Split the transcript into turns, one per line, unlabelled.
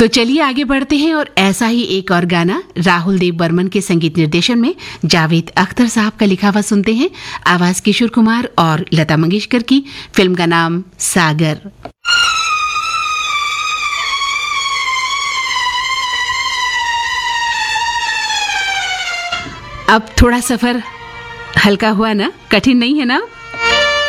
तो चलिए आगे बढ़ते हैं और ऐसा ही एक और गाना राहुल देव बर्मन के संगीत निर्देशन में जावेद अख्तर साहब का लिखा हुआ सुनते हैं। आवाज किशोर कुमार और लता मंगेशकर की। फिल्म का नाम सागर। अब थोड़ा सफर हल्का हुआ ना, कठिन नहीं है ना?